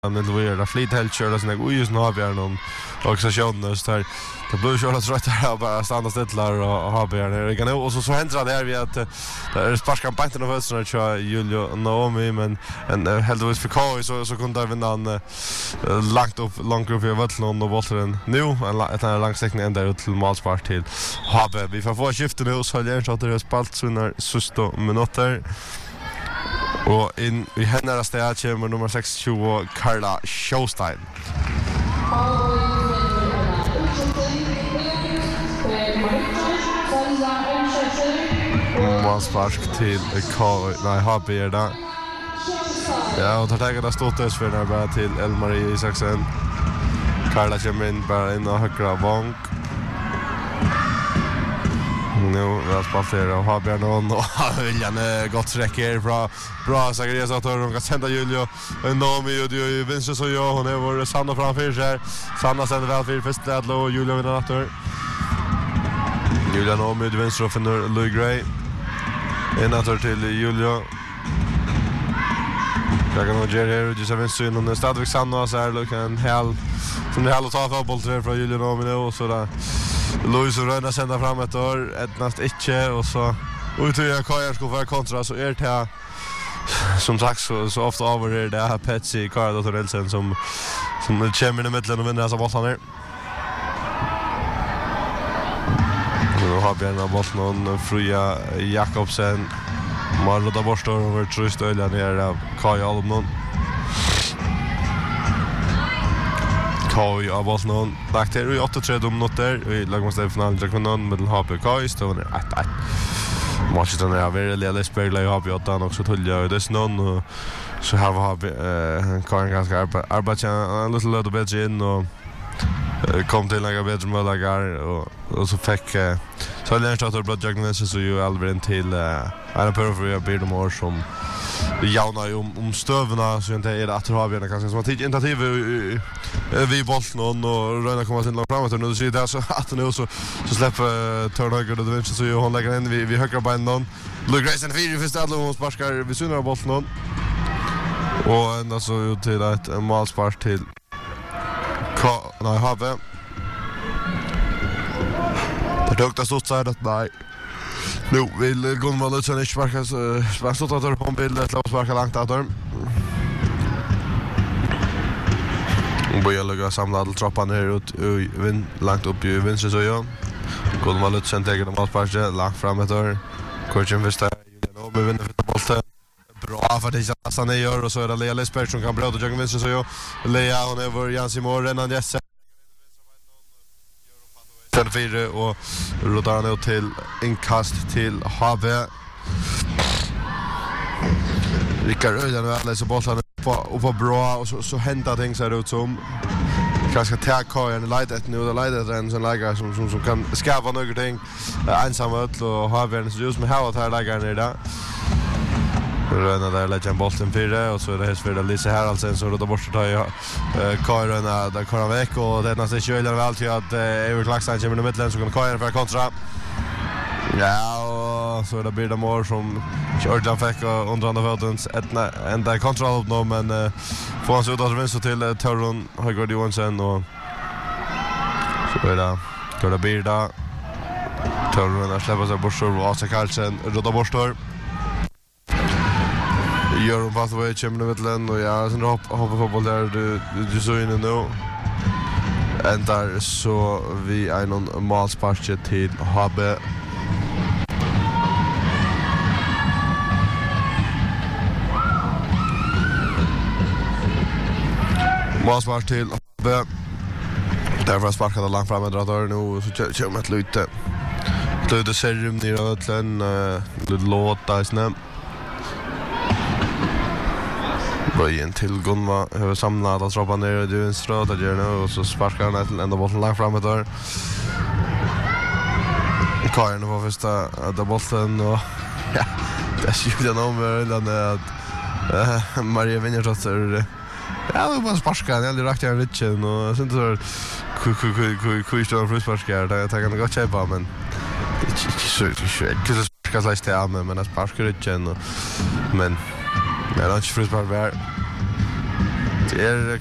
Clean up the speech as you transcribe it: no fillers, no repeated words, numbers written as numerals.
han det var det flit helt kör såna ojus navjar någon organisationer så där det blir ju alla trött här bara stanna stilla och ha bärna och så händer det vi att det är sparkampanjen av östra tror Julio och Naomi men en heldigvis för KI så kunde vinna en långt upp i vattnet och bollen nu en långsträckning ända ut till målspark till Habe vi får få skifta nu så Jens att det spalt såna sista minuter. Och in i hennes stad kommer nummer 620 Carla Showstein. Målspark till HB där. Ja, och tar taget av Stottes för när bara till Elmarie Isaksen. Carla kommer in bara in och högra vånk. Nu har spalter och har någon och William gott sträcker bra Zacharias att hon kan sända Julio och Naomi och ju vinster så jag hon är vår Sanna framför sig. Sanna sänder väl för första och Julio vinner natter. Julia Naomi du vinster och finner Louis Gray. En natter till Julio. Jag kan nog Jerry och just vinster in och stadvik Sanna så här look en hel som det hela tar fotboll till från Julio Naomi och så där. Louis och Röna sända fram ett år, näst inte och så utöver Kajar ska vara kontra så är det som sagt så ofta över det här Patsy Kajar och Nelson som kommer i mitten och vinner så bollen här. Nu har Björn bollen och Fria Jakobsen Marlota borstar över trust öliga ner av Kajar Almon. KI av bollen lagt här i 8-3 minuter i lagmästarfinalen till kvinnan med HPK står det 1-1. Matchen är väldigt speglar jag har åt också tulja och det någon och så har vi Karin ganska arbeta en lite bättre in och kom till några bättre möjligheter och så fick så har jag startat Bloodjugglers så ju Alvin till en perfekt bildmål som jauna om stövna så inte är det att ha vi kanske som att initiativ vi bollen och Röna kommer sen långt framåt och nu ser det så att nu så släpper Törnhöger och det vinner så ju hon lägger in vi högra benen Luke Grayson för första och sparkar vi synar bollen och ända så ut till ett målspark till Habe. Det dukta stort så att nej. Nu vill Gunvald ut sen inte sparka så att hon vill att sparka långt att dem. Och börjar lägga samlad trappan ner ut långt upp i vänster så ja. Gunvald ut sen tar de sparka långt framåt där. Coachen första Julian och vinner för bollen. Bra för det att han gör och så är det Lea Lesberg som kan bröda jag vänster så ja. Lea hon är vår Jansi Morren och Jesse. Fyra och rodar ner till inkast till Habe. Rickard Öjan och alla så bollen på bra och så händer ting så ut som kanske ta Kajan light nu och light den som lägger som kan skapa någonting ensamt och Habe så just med how att här lägger ner där. Röna där lägger bollen fyra och så är det för Lisa Haraldsen så då bort tar jag Kajan där kör veck och det nästan kör väl till att Ever Klaxan kommer i mitten så kan Kajan för kontra. Ja och så är det Birda Moore som Jordan fick under andra fötens ända kontroll nu men får han så ut att vinna till Torron Högård Johansson och så är det då det Birda Torron släpper sig bort och Asa Karlsen rodda borstar. Gör en pathway kommer i mitten och jag sen hoppar fotboll där du så inne nu. Ändar så vi är någon målspark till Habe. Målspark till Habe. Därför sparkade långt fram med drar nu så kommer ett lite. Det ser rum ner åt en lite låta snä. Böjen till Gunva har samlat att trappa ner i vänster där gör nu och så sparkar han ända bollen långt framåt där. Kajan var första där bollen och ja, det är ju den att Maria Vinnerdotter ja, det var sparkar eller rakt jag ritchen och sen så kuistor frisparkar där jag kan gå chepa men det sparkar sig till men att sparkar ritchen men jag har inte frispark där. Det